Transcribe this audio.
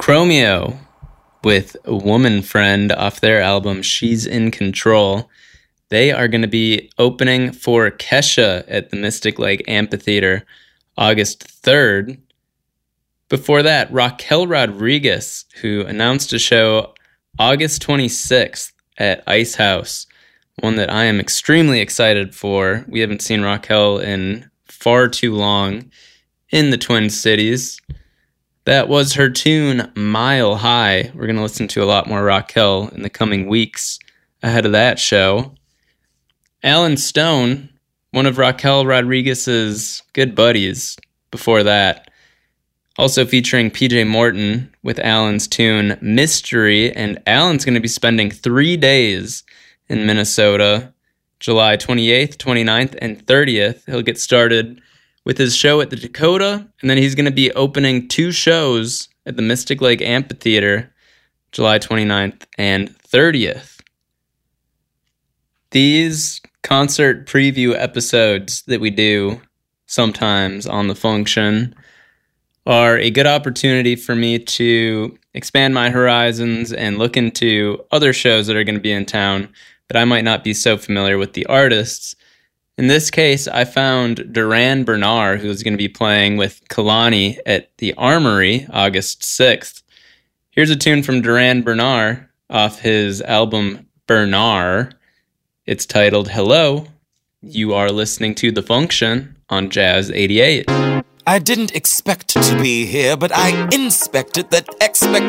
Chromeo with Woman Friend off their album She's in Control. They are going to be opening for Kesha at the Mystic Lake Amphitheater August 3rd. Before that, Raquel Rodriguez, who announced a show August 26th at Ice House, one that I am extremely excited for. We haven't seen Raquel in far too long in the Twin Cities. That was her tune, Mile High. We're going to listen to a lot more Raquel in the coming weeks ahead of that show. Alan Stone, one of Raquel Rodriguez's good buddies before that, also featuring PJ Morton with Alan's tune, Mystery, and Alan's going to be spending 3 days in Minnesota, July 28th, 29th, and 30th. He'll get started with his show at the Dakota, and then he's going to be opening 2 shows at the Mystic Lake Amphitheater, July 29th and 30th. These concert preview episodes that we do sometimes on The Function are a good opportunity for me to expand my horizons and look into other shows that are going to be in town that I might not be so familiar with the artists. In this case, I found Duran Bernard, who's going to be playing with Kalani at the Armory August 6th. Here's a tune from Duran Bernard off his album Bernard. It's titled Hello. You are listening to The Function on Jazz 88. I didn't expect to be here, but I inspected that